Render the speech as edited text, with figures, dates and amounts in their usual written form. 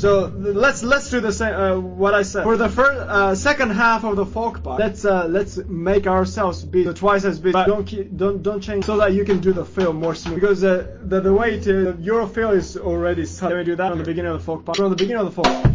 So let's do the same. What I said for the second half of the folk part. Let's make ourselves be twice as busy. But don't change so that you can do the fill more smooth. Because the way to your fill is already. Can we do that from the beginning of the folk part? From the beginning of the folk.